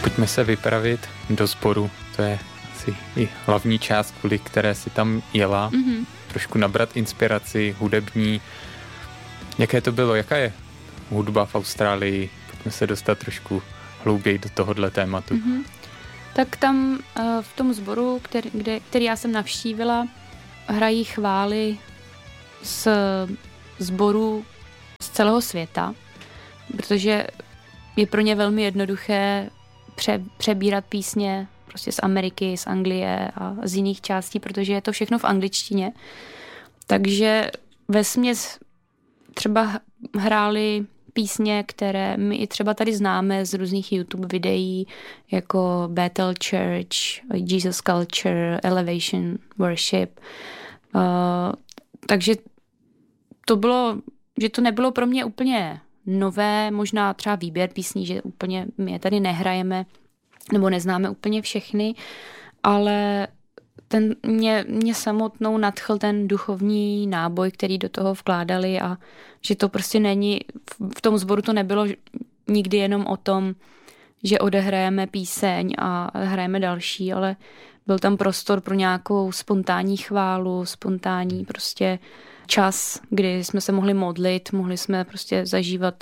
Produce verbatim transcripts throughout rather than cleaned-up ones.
Pojďme se vypravit do sboru, to je asi i hlavní část, kvůli které si tam jela, mm-hmm. trošku nabrat inspiraci hudební. Jaké to bylo, jaká je hudba v Austrálii? Pojďme se dostat trošku hlouběji do tohohle tématu. Mm-hmm. Tak tam v tom sboru, který, kde, který já jsem navštívila, hrají chvály z sborů z celého světa, protože je pro ně velmi jednoduché pře, přebírat písně prostě z Ameriky, z Anglie a z jiných částí, protože je to všechno v angličtině. Takže vesměs třeba hráli písně, které my i třeba tady známe z různých YouTube videí, jako Bethel Church, Jesus Culture, Elevation Worship. Uh, takže to bylo, že to nebylo pro mě úplně nové, možná třeba výběr písní, že úplně my je tady nehrajeme, nebo neznáme úplně všechny, ale ten, mě, mě samotnou nadchl ten duchovní náboj, který do toho vkládali a že to prostě není, v tom sboru to nebylo nikdy jenom o tom, že odehrajeme píseň a hrajeme další, ale byl tam prostor pro nějakou spontánní chválu, spontánní prostě čas, kdy jsme se mohli modlit, mohli jsme prostě zažívat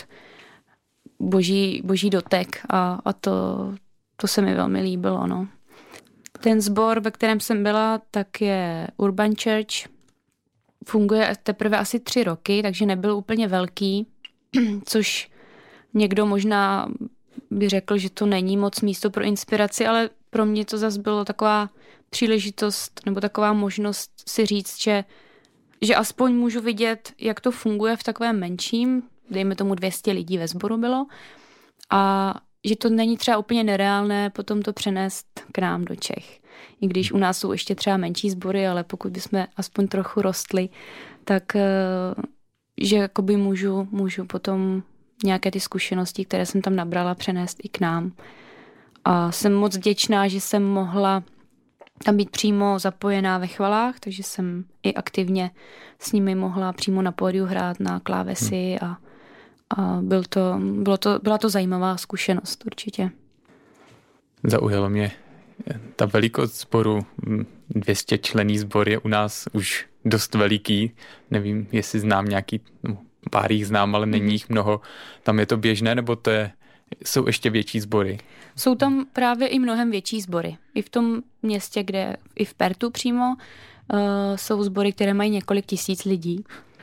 boží, boží dotek a, a to, to se mi velmi líbilo, no. Ten sbor, ve kterém jsem byla, tak je Urban Church. Funguje teprve asi tři roky, takže nebyl úplně velký, což někdo možná by řekl, že to není moc místo pro inspiraci, ale pro mě to zase bylo taková příležitost nebo taková možnost si říct, že, že aspoň můžu vidět, jak to funguje v takovém menším, dejme tomu dvě stě lidí ve sboru bylo, a že to není třeba úplně nereálné potom to přenést k nám do Čech. I když u nás jsou ještě třeba menší sbory, ale pokud bychom aspoň trochu rostli, tak že jakoby můžu, můžu potom nějaké ty zkušenosti, které jsem tam nabrala, přenést i k nám. A jsem moc vděčná, že jsem mohla tam být přímo zapojená ve chvalách, takže jsem i aktivně s nimi mohla přímo na pódiu hrát na klávesi a, a byl to, bylo to, byla to zajímavá zkušenost určitě. Zaujalo mě ta velikost sboru, dvě stě členný sbor je u nás už dost veliký, nevím, jestli znám nějaký, no, pár jich znám, ale není jich mnoho. Tam je to běžné, nebo to je, jsou ještě větší sbory? Jsou tam právě i mnohem větší sbory. I v tom městě, kde, i v Pertu přímo, uh, jsou sbory, které mají několik tisíc lidí.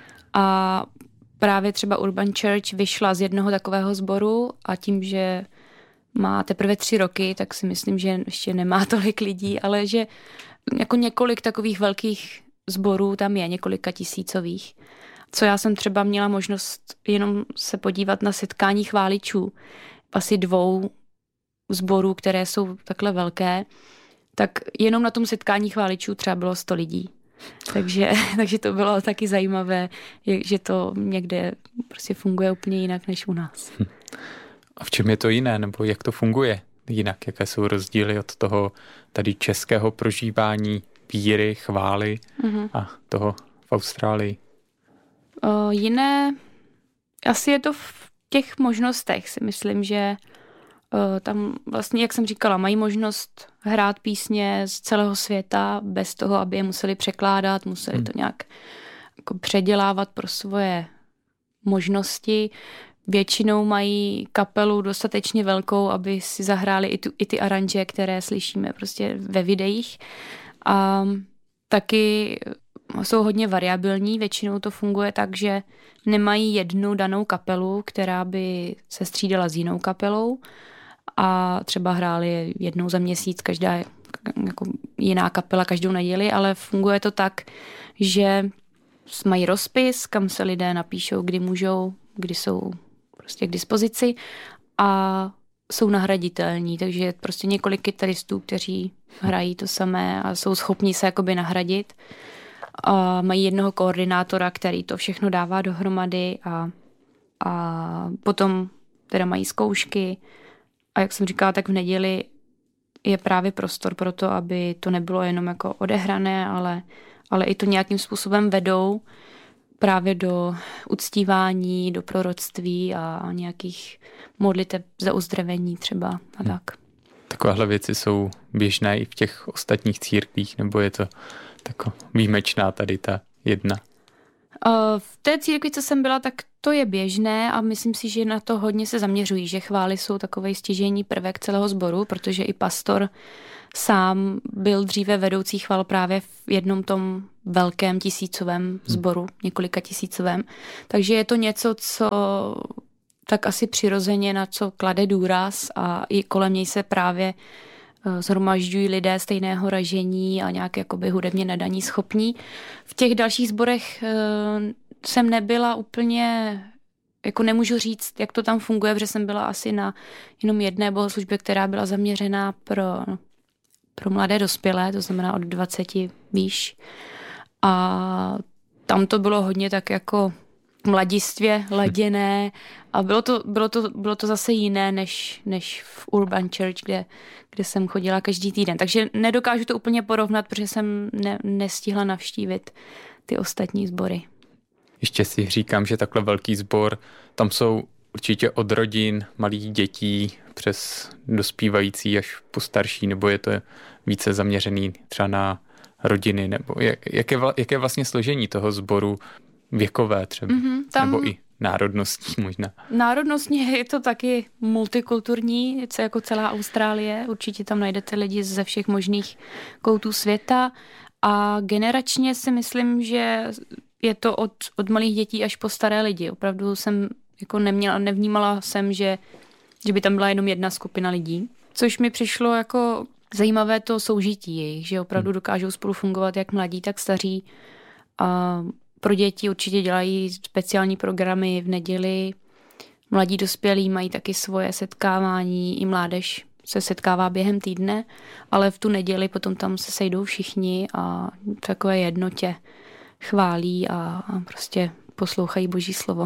A právě třeba Urban Church vyšla z jednoho takového sboru a tím, že má teprve tři roky, tak si myslím, že ještě nemá tolik lidí, ale že jako několik takových velkých sborů tam je, několika tisícových. Co já jsem třeba měla možnost jenom se podívat na setkání chváličů, asi dvou sborů, které jsou takhle velké, tak jenom na tom setkání chváličů třeba bylo sto lidí. Takže, takže to bylo taky zajímavé, že to někde prostě funguje úplně jinak než u nás. A v čem je to jiné, nebo jak to funguje jinak? Jaké jsou rozdíly od toho tady českého prožívání víry, chvály mm-hmm. a toho v Austrálii? O, jiné, asi je to v těch možnostech, si myslím, že o, tam vlastně, jak jsem říkala, mají možnost hrát písně z celého světa bez toho, aby je museli překládat, museli hmm. to nějak jako předělávat pro svoje možnosti. Většinou mají kapelu dostatečně velkou, aby si zahráli i, tu, i ty aranže, které slyšíme prostě ve videích. A taky jsou hodně variabilní, většinou to funguje tak, že nemají jednu danou kapelu, která by se střídala s jinou kapelou a třeba hráli jednou za měsíc každá jako jiná kapela každou neděli, ale funguje to tak, že mají rozpis, kam se lidé napíšou, kdy můžou, kdy jsou prostě k dispozici a jsou nahraditelní, takže je prostě několik kytaristů, kteří hrají to samé a jsou schopni se jakoby nahradit. A mají jednoho koordinátora, který to všechno dává dohromady a, a potom teda mají zkoušky a jak jsem říkala, tak v neděli je právě prostor pro to, aby to nebylo jenom jako odehrané, ale, ale i to nějakým způsobem vedou právě do uctívání, do proroctví a nějakých modliteb za uzdravení třeba a tak. takovéhle věci jsou běžné i v těch ostatních církvích, nebo je to tako výjimečná tady ta jedna? V té církvi, co jsem byla, tak to je běžné a myslím si, že na to hodně se zaměřují, že chvály jsou takovej stěžejní prvek celého sboru, protože i pastor sám byl dříve vedoucí chval právě v jednom tom velkém tisícovém sboru, několika tisícovém. Takže je to něco, co tak asi přirozeně na co klade důraz a i kolem něj se právě shromažďují lidé stejného ražení a nějak jakoby hudebně nadaní schopní. V těch dalších sborech jsem nebyla úplně, jako nemůžu říct, jak to tam funguje, protože jsem byla asi na jenom jedné bohoslužbě, která byla zaměřená pro, pro mladé dospělé, to znamená od dvaceti výš. A tam to bylo hodně tak jako mladistvě laděné a bylo to, bylo to, bylo to zase jiné než, než v Urban Church, kde, kde jsem chodila každý týden. Takže nedokážu to úplně porovnat, protože jsem ne, nestihla navštívit ty ostatní sbory. Ještě si říkám, že takhle velký sbor, tam jsou určitě od rodin, malých dětí přes dospívající až po starší, nebo je to více zaměřený třeba na rodiny, nebo jak, jak, je, jak je vlastně složení toho sboru věkové třeba, mm-hmm, tam... nebo i národnostní možná. Národnostně je to taky multikulturní, co jako celá Austrálie. Určitě tam najdete lidi ze všech možných koutů světa a generačně si myslím, že je to od, od malých dětí až po staré lidi. Opravdu jsem jako neměla, nevnímala jsem, že, že by tam byla jenom jedna skupina lidí, což mi přišlo jako zajímavé to soužití jejich, že opravdu hmm. dokážou spolu fungovat jak mladí, tak staří. A pro děti určitě dělají speciální programy v neděli. Mladí dospělí mají taky svoje setkávání, i mládež se setkává během týdne, ale v tu neděli potom tam se sejdou všichni a v takové jednotě chválí a, a prostě poslouchají Boží slovo.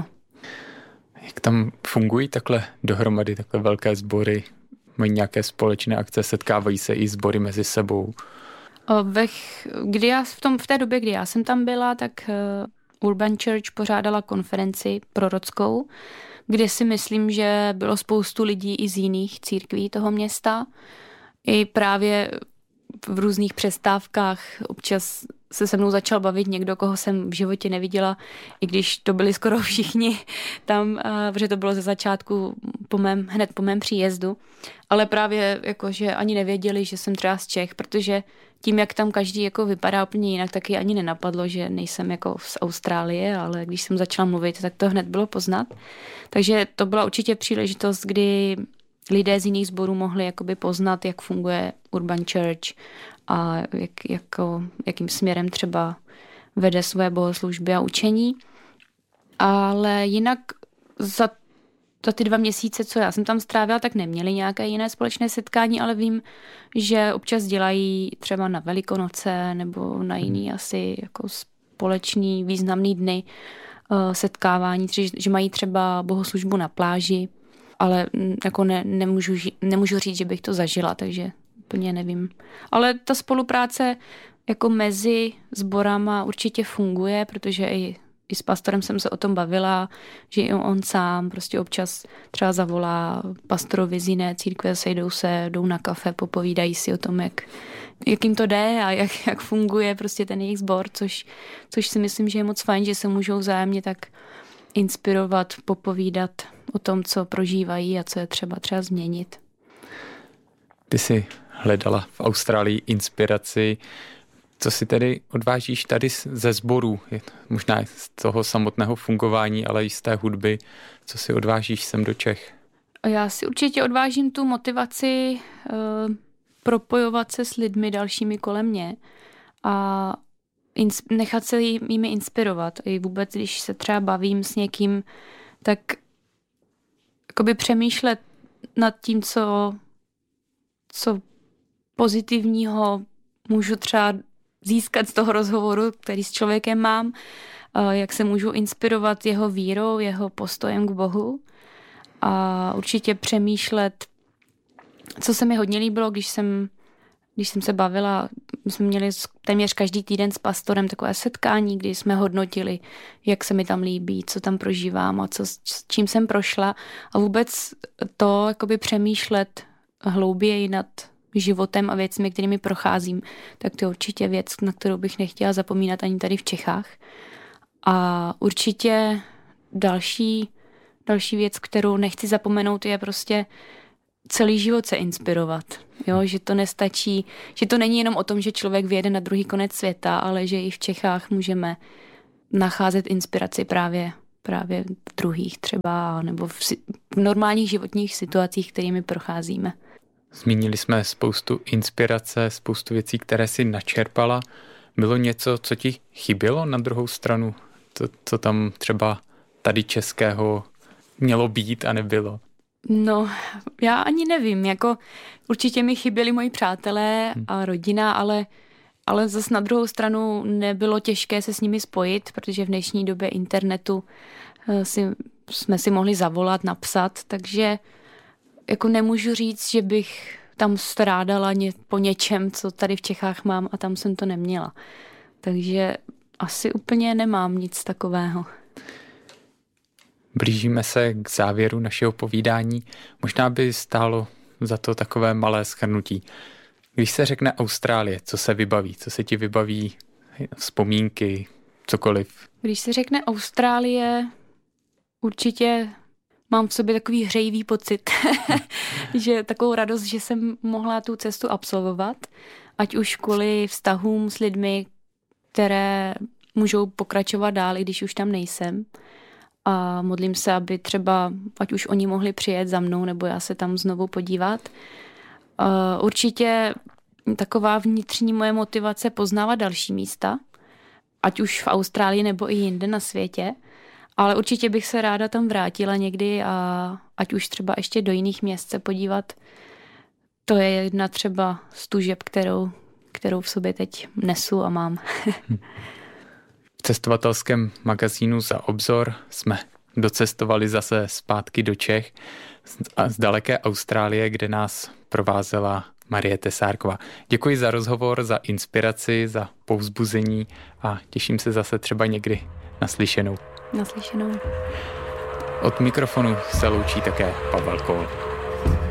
Jak tam fungují takhle dohromady, takhle velké sbory? Mají nějaké společné akce, setkávají se i sbory mezi sebou? Ve, kdy já v, tom, v té době, kdy já jsem tam byla, tak Urban Church pořádala konferenci prorockou, kde si myslím, že bylo spoustu lidí i z jiných církví toho města. I právě v různých přestávkách občas se se mnou začal bavit někdo, koho jsem v životě neviděla, i když to byli skoro všichni tam, protože to bylo ze začátku po mém, hned po mém příjezdu, ale právě jakože ani nevěděli, že jsem třeba z Čech, protože tím, jak tam každý jako vypadá úplně jinak, taky ani nenapadlo, že nejsem jako z Austrálie, ale když jsem začala mluvit, tak to hned bylo poznat. Takže to byla určitě příležitost, kdy lidé z jiných sborů mohli jakoby poznat, jak funguje Urban Church a jak, jako, jakým směrem třeba vede své bohoslužby a učení. Ale jinak za, za ty dva měsíce, co já jsem tam strávila, tak neměli nějaké jiné společné setkání, ale vím, že občas dělají třeba na Velikonoce nebo na jiný asi jako společný významný dny uh, setkávání, že mají třeba bohoslužbu na pláži, ale jako ne, nemůžu, nemůžu říct, že bych to zažila, takže úplně nevím. Ale ta spolupráce jako mezi sborama určitě funguje, protože i, i s pastorem jsem se o tom bavila, že i on sám prostě občas třeba zavolá pastorovi z jiné církve, sejdou se, jdou na kafe, popovídají si o tom, jak, jak jim to jde a jak, jak funguje prostě ten jejich sbor, což, což si myslím, že je moc fajn, že se můžou vzájemně tak inspirovat, popovídat o tom, co prožívají a co je třeba třeba změnit. Ty jsi hledala v Austrálii inspiraci. Co si tedy odvážíš tady ze sborů? Možná z toho samotného fungování, ale i z té hudby. Co si odvážíš sem do Čech? Já si určitě odvážím tu motivaci uh, propojovat se s lidmi dalšími kolem mě a ins- nechat se jimi inspirovat. I vůbec, když se třeba bavím s někým, tak jakoby přemýšlet nad tím, co, co pozitivního můžu třeba získat z toho rozhovoru, který s člověkem mám, jak se můžu inspirovat jeho vírou, jeho postojem k Bohu a určitě přemýšlet, co se mi hodně líbilo, když jsem, když jsem se bavila, my jsme měli téměř každý týden s pastorem takové setkání, kdy jsme hodnotili, jak se mi tam líbí, co tam prožívám a co, s čím jsem prošla a vůbec to jakoby přemýšlet hlouběji nad životem a věcmi, kterými procházím, tak to je určitě věc, na kterou bych nechtěla zapomínat ani tady v Čechách. A určitě další, další věc, kterou nechci zapomenout, je prostě celý život se inspirovat. Jo? Že to nestačí, že to není jenom o tom, že člověk vyjede na druhý konec světa, ale že i v Čechách můžeme nacházet inspiraci právě, právě v druhých třeba, nebo v, v normálních životních situacích, kterými procházíme. Zmínili jsme spoustu inspirace, spoustu věcí, které si načerpala. Bylo něco, co ti chybělo na druhou stranu? To, co tam třeba tady českého mělo být a nebylo? No, já ani nevím. Jako, určitě mi chyběli moji přátelé a rodina, ale, ale zase na druhou stranu nebylo těžké se s nimi spojit, protože v dnešní době internetu si, jsme si mohli zavolat, napsat, takže jako nemůžu říct, že bych tam strádala ně, po něčem, co tady v Čechách mám a tam jsem to neměla. Takže asi úplně nemám nic takového. Blížíme se k závěru našeho povídání. Možná by stálo za to takové malé shrnutí. Když se řekne Austrálie, co se vybaví? Co se ti vybaví? Vzpomínky, cokoliv? Když se řekne Austrálie, určitě mám v sobě takový hřejivý pocit, že takovou radost, že jsem mohla tu cestu absolvovat, ať už kvůli vztahům s lidmi, které můžou pokračovat dál, i když už tam nejsem. A modlím se, aby třeba, ať už oni mohli přijet za mnou, nebo já se tam znovu podívat. Určitě taková vnitřní moje motivace poznávat další místa, ať už v Austrálii nebo i jinde na světě. Ale určitě bych se ráda tam vrátila někdy a ať už třeba ještě do jiných měst se podívat. To je jedna třeba z tužeb, kterou, kterou v sobě teď nesu a mám. V cestovatelském magazínu Za obzor jsme docestovali zase zpátky do Čech a z daleké Austrálie, kde nás provázela Marie Tesárková. Děkuji za rozhovor, za inspiraci, za povzbuzení a těším se zase třeba někdy naslyšenou. Naslyšenou. Od mikrofonu se loučí také Pavel Kohl.